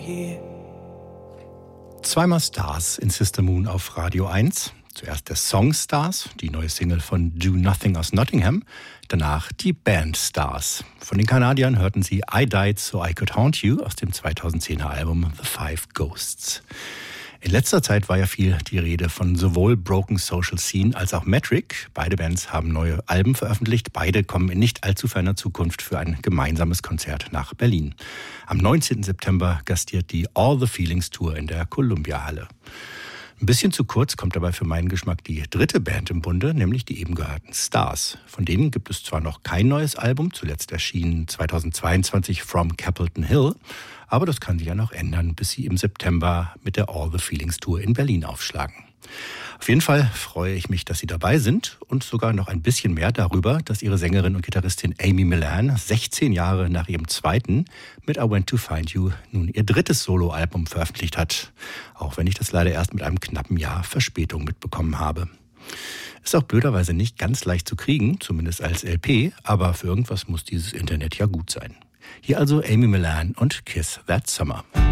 Zweimal Stars in Sister Moon auf Radio 1. Zuerst der Song Stars, die neue Single von Do Nothing aus Nottingham. Danach die Band Stars. Von den Kanadiern hörten sie I Died So I Could Haunt You aus dem 2010er Album The Five Ghosts. In letzter Zeit war ja viel die Rede von sowohl Broken Social Scene als auch Metric. Beide Bands haben neue Alben veröffentlicht. Beide kommen in nicht allzu ferner Zukunft für ein gemeinsames Konzert nach Berlin. Am 19. September gastiert die All the Feelings Tour in der Columbia-Halle. Ein bisschen zu kurz kommt dabei für meinen Geschmack die dritte Band im Bunde, nämlich die eben gehörten Stars. Von denen gibt es zwar noch kein neues Album, zuletzt erschien 2022 From Capitol Hill, aber das kann sich ja noch ändern, bis sie im September mit der All the Feelings Tour in Berlin aufschlagen. Auf jeden Fall freue ich mich, dass Sie dabei sind und sogar noch ein bisschen mehr darüber, dass Ihre Sängerin und Gitarristin Amy Millan 16 Jahre nach ihrem zweiten mit I Went to Find You nun ihr drittes Soloalbum veröffentlicht hat. Auch wenn ich das leider erst mit einem knappen Jahr Verspätung mitbekommen habe. Ist auch blöderweise nicht ganz leicht zu kriegen, zumindest als LP, aber für irgendwas muss dieses Internet ja gut sein. Hier also Amy Millan und Kiss That Summer.